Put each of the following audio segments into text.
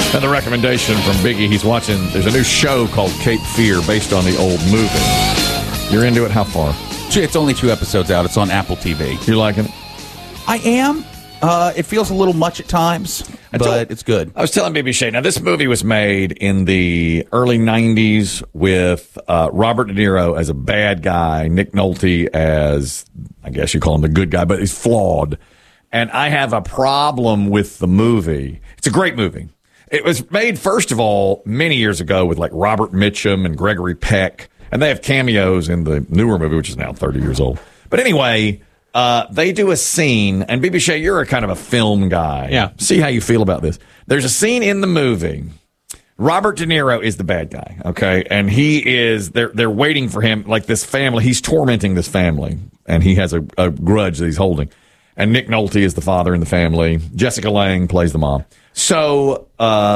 Another recommendation from Biggie. He's watching, there's a new show called Cape Fear based on the old movie. You're into it? How far? It's only 2 episodes out. It's on Apple TV. You liking it? I am. It feels a little much at times, but it's good. I was telling BB Shea, now this movie was made in the early 90s with Robert De Niro as a bad guy, Nick Nolte as, I guess you call him the good guy, but he's flawed. And I have a problem with the movie. It's a great movie. It was made, first of all, many years ago with like Robert Mitchum and Gregory Peck. And they have cameos in the newer movie, which is now 30 years old. But anyway, they do a scene, and BB Shea, you're a kind of a film guy. Yeah. See how you feel about this. There's a scene in the movie. Robert De Niro is the bad guy, okay? And he is, they're waiting for him, like this family. He's tormenting this family, and he has a grudge that he's holding. And Nick Nolte is the father in the family. Jessica Lange plays the mom. So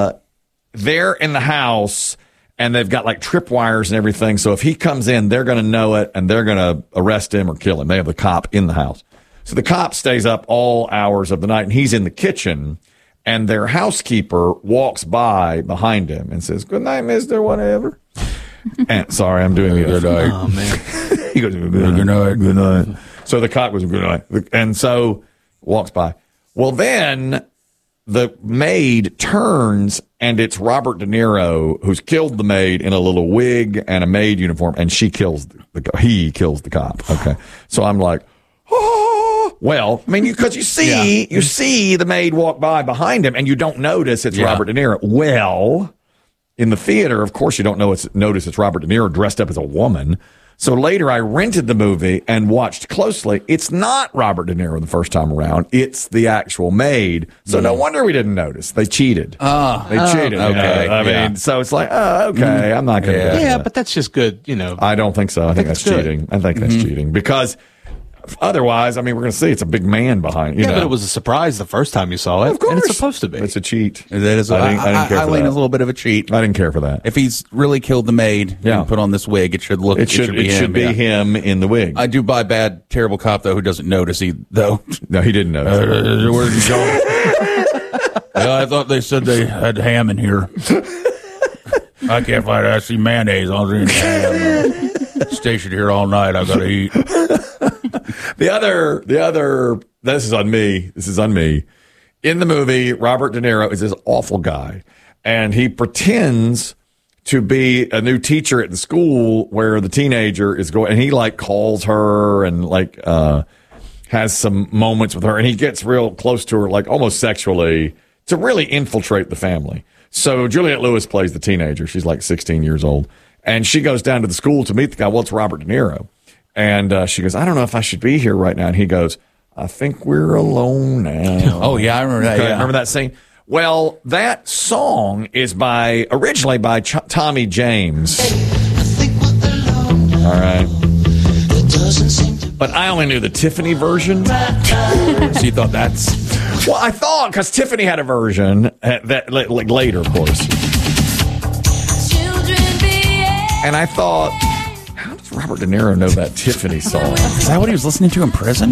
they're in the house, and they've got like tripwires and everything. So if he comes in, they're going to know it, and they're going to arrest him or kill him. They have the cop in the house. So the cop stays up all hours of the night, and he's in the kitchen, and their housekeeper walks by behind him and says, "Good night, mister, whatever." And sorry, I'm doing the good night. Oh, man. He goes, "Good night, good night." So the cop goes, "Good night." And so walks by. Well, then the maid turns, and it's Robert De Niro who's killed the maid in a little wig and a maid uniform, and he kills the cop. Okay. So I'm like, oh, well, I mean, because you see the maid walk by behind him, and you don't notice it's Robert De Niro. Well, in the theater, of course, you don't notice it's Robert De Niro dressed up as a woman. So later I rented the movie and watched closely. It's not Robert De Niro the first time around. It's the actual maid. So no wonder we didn't notice. They cheated. They cheated. Okay. I mean, so it's like, okay, I'm not going to do that. But that's just good, I don't think so. I think that's cheating. I think that's cheating because otherwise, I mean, we're going to see it's a big man behind. But it was a surprise the first time you saw it. Of course. And it's supposed to be. It's a cheat. That is, I didn't care for lean that. a little bit of a cheat. I didn't care for that. If he's really killed the maid and put on this wig, it should look. It should be him in the wig. I do buy bad, terrible cop though who doesn't notice though. No, he didn't notice. Where'd you go? I thought they said they had ham in here. I can't find it. I see mayonnaise. I was eating ham. Stationed here all night. I gotta eat. The other. This is on me. In the movie, Robert De Niro is this awful guy, and he pretends to be a new teacher at the school where the teenager is going, and he like calls her and like has some moments with her, and he gets real close to her, like almost sexually, to really infiltrate the family. So Juliette Lewis plays the teenager. She's like 16 years old, and she goes down to the school to meet the guy. Well, it's Robert De Niro. And she goes, "I don't know if I should be here right now." And he goes, "I think we're alone now." Oh, yeah, I remember that. Okay, Yeah. remember that scene? Well, that song is originally by Tommy James. All right. But I only knew the Tiffany version. So you thought that's... Well, I thought, because Tiffany had a version that like later, of course. And I thought, how does Robert De Niro know that Tiffany song? Is that what he was listening to in prison?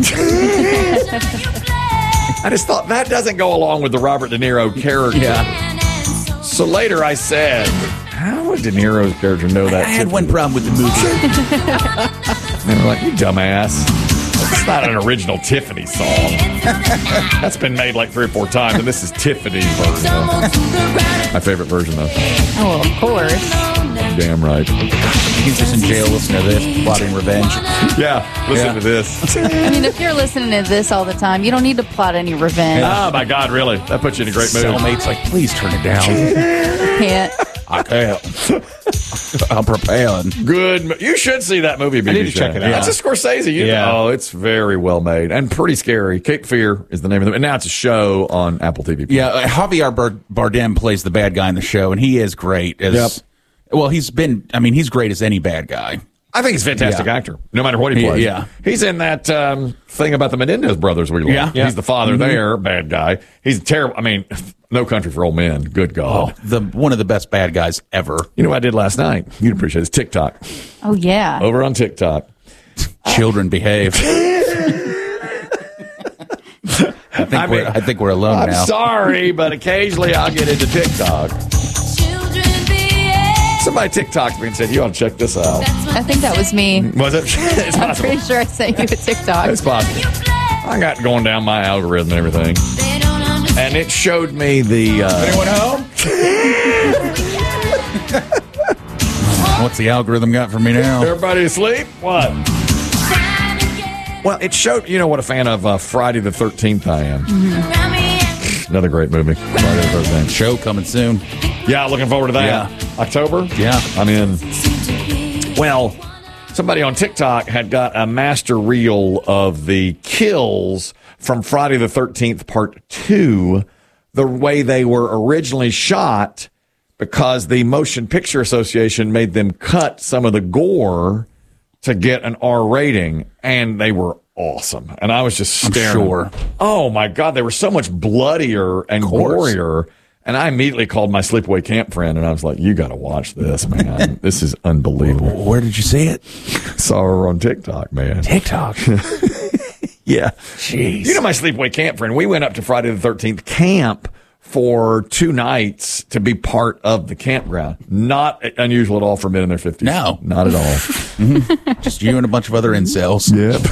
I just thought that doesn't go along with the Robert De Niro character. Yeah. So later I said, how would De Niro's character know that? I had one problem with the movie. And they were like, you dumbass. It's not an original Tiffany song. That's been made like 3 or 4 times, and this is Tiffany's version. My favorite version, though. Oh, of course. Damn right. He's just in jail listening to this, plotting revenge. Yeah, listen to this. I mean, if you're listening to this all the time, you don't need to plot any revenge. Oh, my God, really? That puts you in a great mood. Cellmate's like, please turn it down. Can't. I can't. I'm preparing. Good. You should see that movie, BB. I need to check it out. That's a Scorsese. Oh, it's very well made and pretty scary. Cape Fear is the name of it. And now it's a show on Apple TV. Yeah, Javier Bardem plays the bad guy in the show, and he is great. Well, he's great as any bad guy. I think he's a fantastic actor, no matter what he plays. Yeah. He's in that thing about the Menendez brothers we love. Yeah. He's the father there, bad guy. He's terrible. I mean, No Country for Old Men. Good God. One of the best bad guys ever. You know what I did last night? You'd appreciate this. TikTok. Oh, yeah. Over on TikTok. Children behave. I think we're alone I'm now. sorry, but occasionally I'll get into TikTok. Somebody TikToked me and said, you ought to check this out. I think that was me. Was it? It's I'm possible. pretty sure I sent you a TikTok. It's possible. I got going down my algorithm and everything. And it showed me the... Anyone home? What's the algorithm got for me now? Everybody asleep? What? Well, it showed, you know what a fan of Friday the 13th I am. Another great movie. Friday the 13th. Show coming soon. Yeah, looking forward to that. Yeah. October? Yeah. I'm in. Well, somebody on TikTok had got a master reel of the kills from Friday the 13th Part 2, the way they were originally shot, because the Motion Picture Association made them cut some of the gore to get an R rating, and they were awesome. And I was just staring. I'm sure. Oh, my God. They were so much bloodier and gorier. And I immediately called my sleepaway camp friend, and I was like, you got to watch this, man. This is unbelievable. Where did you see it? Saw her on TikTok, man. TikTok. Yeah. Jeez. You know my sleepaway camp friend. We went up to Friday the 13th camp for 2 nights to be part of the campground. Not unusual at all for men in their 50s. No. Not at all. Just you and a bunch of other incels.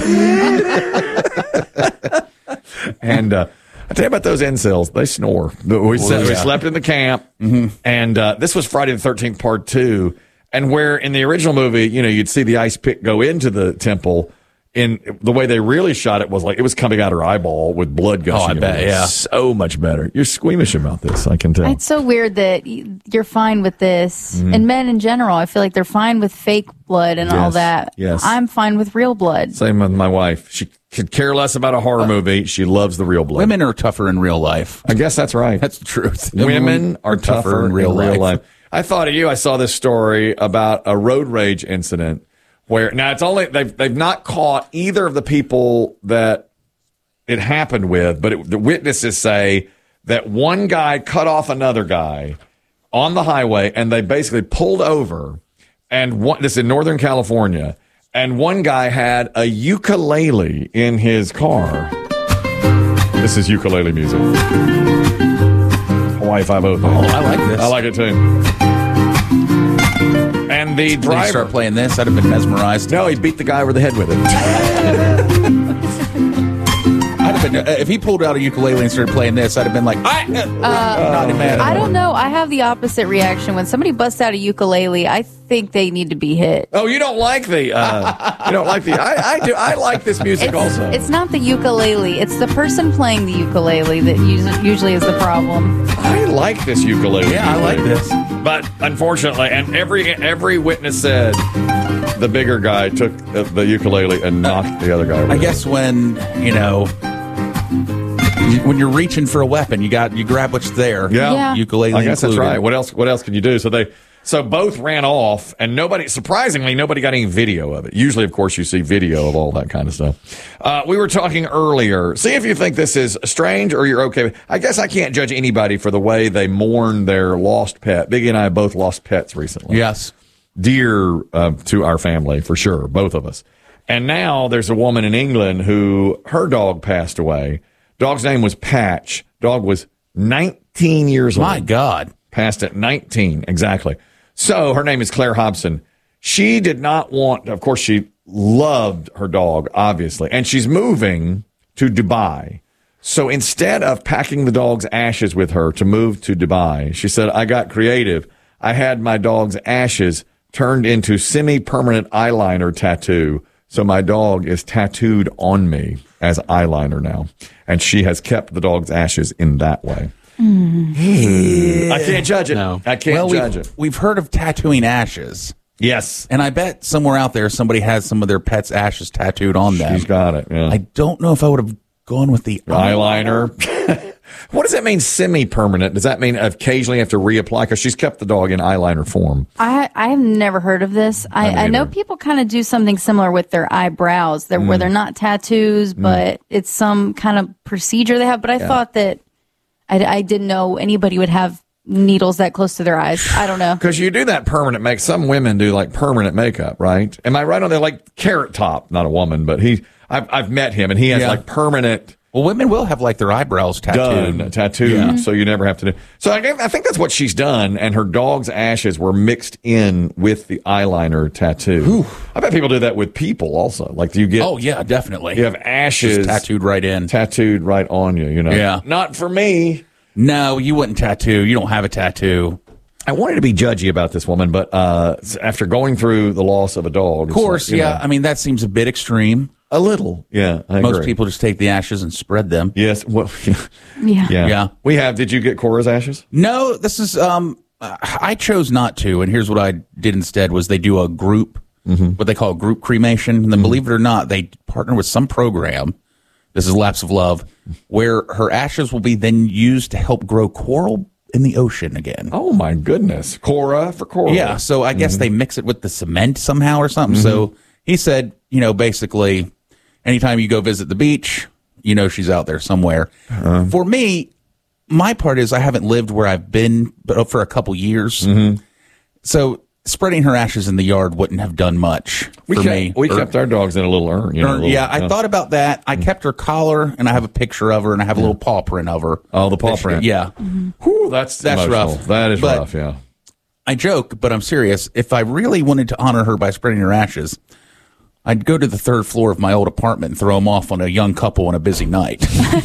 Yep. And I tell you about those incels. They snore. We slept in the camp, and this was Friday the 13th Part 2. And where in the original movie, you know, you'd see the ice pick go into the temple, in the way they really shot it was like it was coming out her eyeball with blood gushing. Oh, I bet, yeah. So much better. You're squeamish about this, I can tell. It's so weird that you're fine with this. And men in general, I feel like they're fine with fake blood and all Yes, that. yes. I'm fine with real blood. Same with my wife. She could care less about a horror movie. She loves the real blood. Women are tougher in real life. I guess that's right. That's the truth. Women are tougher in real life. I thought of you. I saw this story about a road rage incident where now it's only they've not caught either of the people that it happened with, but the witnesses say that one guy cut off another guy on the highway, and they basically pulled over. And this is in Northern California, and one guy had a ukulele in his car. This is ukulele music. Hawaii 5-0 thing. Oh, I like this. I like it too. And the Did you driver. start playing this? I'd have been mesmerized. No, he beat the guy over the head with it. I'd have been, if he pulled out a ukulele and started playing this, I'd have been like, not mad. I don't know. I have the opposite reaction. When somebody busts out a ukulele, I think they need to be hit. Oh, you don't like the. You don't like the. I do. I like this music also. It's not the ukulele. It's the person playing the ukulele that usually is the problem. I like this ukulele. Yeah, I like this. But unfortunately, and every witness said the bigger guy took the ukulele and knocked the other guy over. I guess when, when you're reaching for a weapon, you grab what's there. Yeah. Ukulele I guess included. that's right. What else can you do? So both ran off, and surprisingly, nobody got any video of it. Usually, of course, you see video of all that kind of stuff. We were talking earlier. See if you think this is strange or you're okay. I guess I can't judge anybody for the way they mourn their lost pet. Biggie and I have both lost pets recently. Yes. Dear to our family, for sure, both of us. And now there's a woman in England who her dog passed away. Dog's name was Patch. Dog was 19 years old. My God. Passed at 19, exactly. So her name is Claire Hobson. She did not want, of course, she loved her dog, obviously, and she's moving to Dubai. So instead of packing the dog's ashes with her to move to Dubai, she said, I got creative. I had my dog's ashes turned into semi-permanent eyeliner tattoo. So my dog is tattooed on me as eyeliner now. And she has kept the dog's ashes in that way. I can't judge it. No. I can't judge it. We've heard of tattooing ashes. Yes. And I bet somewhere out there somebody has some of their pet's ashes tattooed on them. She's got it. Yeah. I don't know if I would have gone with the eyeliner. What does that mean, semi-permanent? Does that mean occasionally you have to reapply? Because she's kept the dog in eyeliner form. I have never heard of this. I know people kind of do something similar with their eyebrows, where they're not tattoos, but it's some kind of procedure they have. But I thought that I didn't know anybody would have needles that close to their eyes. I don't know. Because you do that permanent make. Some women do like permanent makeup, right? Am I right on that? Like Carrot Top, not a woman, but I've met him, and he has like permanent. Well, women will have like their eyebrows tattooed. So you never have to do. So I think that's what she's done, and her dog's ashes were mixed in with the eyeliner tattoo. Ooh. I bet people do that with people also. Like, do you get? Oh yeah, definitely. You have ashes just tattooed right on you. You know. Yeah. Not for me. No, you wouldn't tattoo. You don't have a tattoo. I wanted to be judgy about this woman, but after going through the loss of a dog, of course, like, I mean, that seems a bit extreme. A little, yeah. Most people just take the ashes and spread them. Yes, well, yeah. We have. Did you get Cora's ashes? No, this is. I chose not to, and here's what I did instead: was they do a group, what they call a group cremation, and then believe it or not, they partner with some program. This is Laps of Love, where her ashes will be then used to help grow coral in the ocean again. Oh my goodness, Cora for Cora. Yeah, so I guess they mix it with the cement somehow or something. So he said, basically, anytime you go visit the beach, she's out there somewhere. For me, my part is I haven't lived where I've been for a couple years. So spreading her ashes in the yard wouldn't have done much for me. We kept our dogs in a little urn. I thought about that. I kept her collar, and I have a picture of her, and I have a little paw print of her. Oh, the paw print. Yeah. Whew, that's rough. That is rough, yeah. I joke, but I'm serious. If I really wanted to honor her by spreading her ashes, I'd go to the third floor of my old apartment and throw them off on a young couple on a busy night.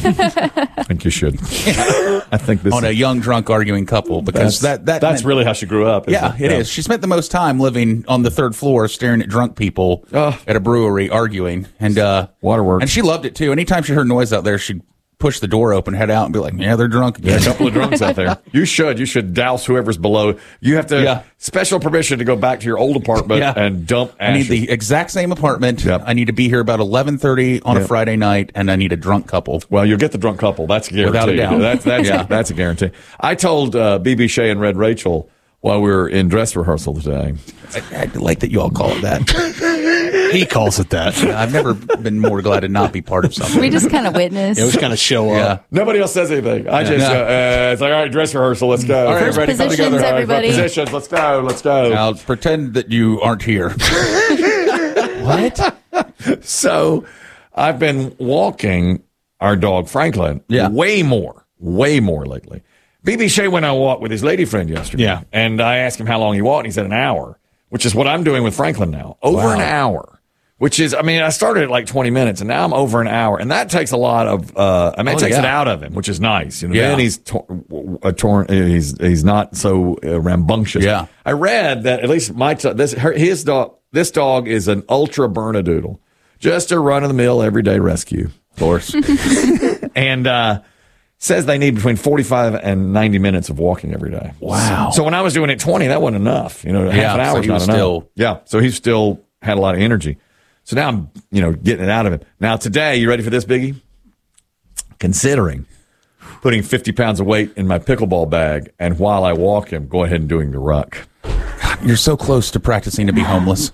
I think you should. I think this on a young, drunk, arguing couple, because that's really how she grew up. Yeah, it is. She spent the most time living on the third floor, staring at drunk people at a brewery arguing, and waterworks. And she loved it too. Anytime she heard noise out there, she'd push the door open, head out, and be like, "Yeah, they're drunk again." Yeah, a couple of drunks out there. You should douse whoever's below. You have to special permission to go back to your old apartment and dump ashes. I need the exact same apartment. Yep. I need to be here about 11:30 on a Friday night, and I need a drunk couple. Well, you'll get the drunk couple. That's a guarantee. Without a doubt. That's a guarantee. I told BB Shea and Red Rachel while we were in dress rehearsal today. I like that you all call it that. He calls it that. I've never been more glad to not be part of something. We just kind of witness. It was kind of show up. Nobody else says anything. I just, it's like, all right, dress rehearsal, let's go. All right, First everybody, positions, come together. everybody. Positions, let's go. Now, pretend that you aren't here. What? So, I've been walking our dog, Franklin, way more lately. BB Shea went on a walk with his lady friend yesterday. Yeah. And I asked him how long he walked, and he said an hour, which is what I'm doing with Franklin now. Over an hour, which is, I started at like 20 minutes, and now I'm over an hour. And that takes a lot of, it takes it out of him, which is nice. Then he's torn, he's not so rambunctious. Yeah. I read that at least this dog is an ultra Bernedoodle, just a run-of-the-mill everyday rescue. Of course. And, says they need between 45 and 90 minutes of walking every day. Wow. So when I was doing it 20, that wasn't enough. Half an hour is not enough. So he still had a lot of energy. So now I'm, getting it out of him. Now today, you ready for this, Biggie? Considering putting 50 pounds of weight in my pickleball bag, and while I walk him, go ahead and doing the ruck. You're so close to practicing to be homeless.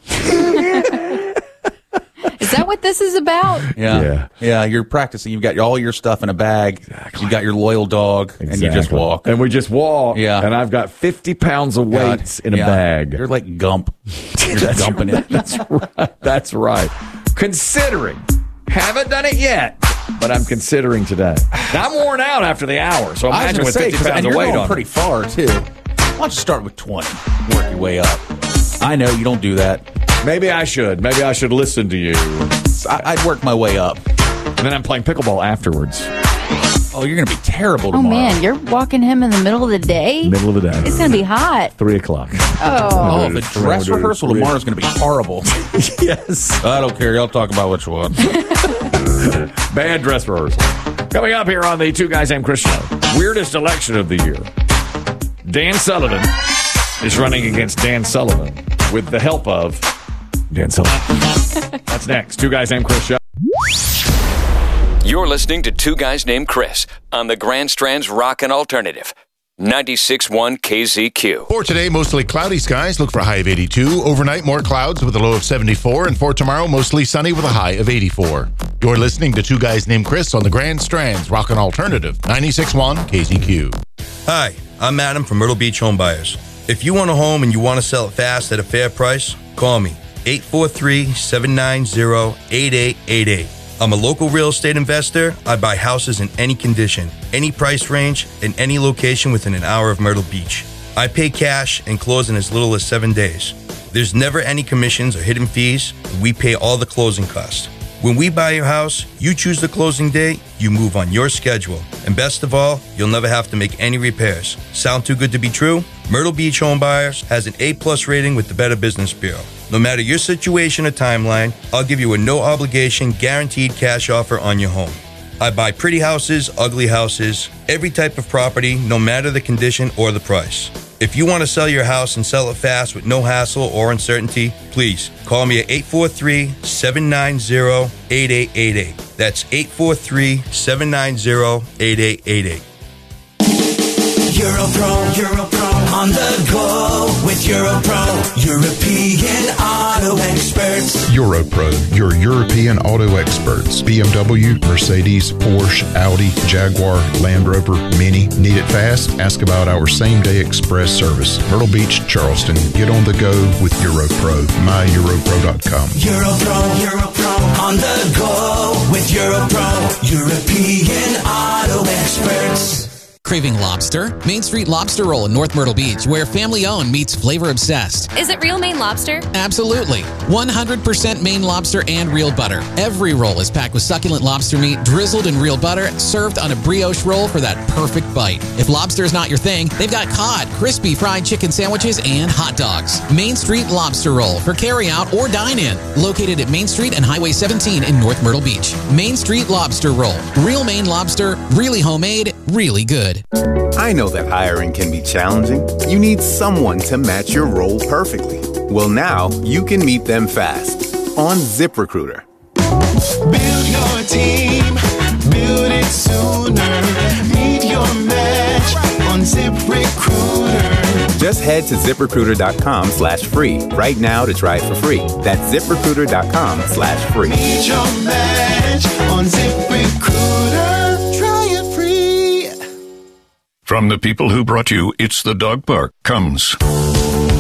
Is that what this is about? Yeah. You're practicing. You've got all your stuff in a bag. Exactly. You've got your loyal dog, and you just walk. And we just walk. Yeah. And I've got 50 pounds of weights in a bag. You're like Gump. You're just dumping it. That's right. That's right. Considering. Haven't done it yet, but I'm considering today. Now, I'm worn out after the hour, so imagine with 50 pounds of weight on. You're pretty far, too. Why don't you start with 20? Work your way up. I know you don't do that. Maybe I should. Maybe I should listen to you. I'd work my way up. And then I'm playing pickleball afterwards. Oh, you're going to be terrible Oh, tomorrow. man. You're walking him in the middle of the day? Middle of the day. It's going to be hot. 3 o'clock. Oh. The dress rehearsal tomorrow is going to be horrible. Yes. I don't care. Y'all talk about what you want. Bad dress rehearsal. Coming up here on the Two Guys Named Chris show. Weirdest election of the year. Dan Sullivan is running against Dan Sullivan with the help of Dan Sullivan. That's next. Two Guys Named Chris show. You're listening to Two Guys Named Chris on the Grand Strand's Rockin' Alternative. 96.1 KZQ. For today, mostly cloudy skies. Look for a high of 82. Overnight, more clouds with a low of 74. And for tomorrow, mostly sunny with a high of 84. You're listening to Two Guys Named Chris on the Grand Strand's Rockin' Alternative. 96.1 KZQ. Hi, I'm Adam from Myrtle Beach Home Buyers. If you want a home and you want to sell it fast at a fair price, call me. 843-790-8888. I'm a local real estate investor. I buy houses in any condition, any price range, in any location within an hour of Myrtle Beach. I pay cash and close in as little as 7 days. There's never any commissions or hidden fees. We pay all the closing costs. When we buy your house, you choose the closing date, you move on your schedule. And best of all, you'll never have to make any repairs. Sound too good to be true? Myrtle Beach Home Buyers has an A+ rating with the Better Business Bureau. No matter your situation or timeline, I'll give you a no-obligation, guaranteed cash offer on your home. I buy pretty houses, ugly houses, every type of property, no matter the condition or the price. If you want to sell your house and sell it fast with no hassle or uncertainty, please call me at 843-790-8888. That's 843-790-8888. Europro, on the go with Europro, European auto experts. Europro, your European auto experts. BMW, Mercedes, Porsche, Audi, Jaguar, Land Rover, Mini. Need it fast? Ask about our same-day express service. Myrtle Beach, Charleston. Get on the go with Europro. MyEuropro.com. Europro, on the go with Europro, European auto experts. Craving lobster? Main Street Lobster Roll in North Myrtle Beach, where family-owned meets flavor-obsessed. Is it real Maine lobster? Absolutely. 100% Maine lobster and real butter. Every roll is packed with succulent lobster meat, drizzled in real butter, served on a brioche roll for that perfect bite. If lobster is not your thing, they've got cod, crispy fried chicken sandwiches, and hot dogs. Main Street Lobster Roll for carry-out or dine-in. Located at Main Street and Highway 17 in North Myrtle Beach. Main Street Lobster Roll. Real Maine lobster, really homemade, really good. I know that hiring can be challenging. You need someone to match your role perfectly. Well, now you can meet them fast on ZipRecruiter. Build your team, build it sooner. Meet your match on ZipRecruiter. Just head to ZipRecruiter.com/free right now to try it for free. That's ZipRecruiter.com/free. Meet your match on ZipRecruiter. Try it free. From the people who brought you It's the Dog Park comes